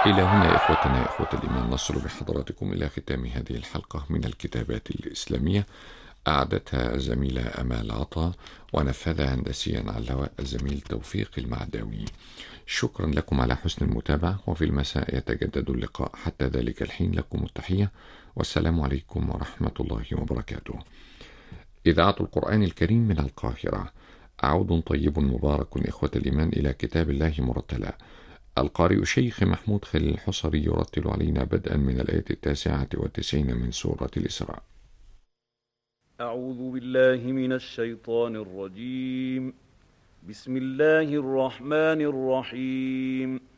إلى هنا إخوتنا إخوة الإيمان نصل بحضراتكم إلى ختام هذه الحلقة من الكتابات الإسلامية، أعدتها الزميلة أمال عطا، ونفذها هندسيا على الهواء الزميل توفيق المعداوي. شكرا لكم على حسن المتابعة، وفي المساء يتجدد اللقاء. حتى ذلك الحين لكم التحية، والسلام عليكم ورحمة الله وبركاته. إذاعة القرآن الكريم من القاهرة. عود طيب مبارك إخوة الإيمان إلى كتاب الله مرتلا. القارئ الشيخ محمود خليل الحصري يرتل علينا بدءا من الآية 99 من سورة الإسراء. أعوذ بالله من الشيطان الرجيم. بسم الله الرحمن الرحيم.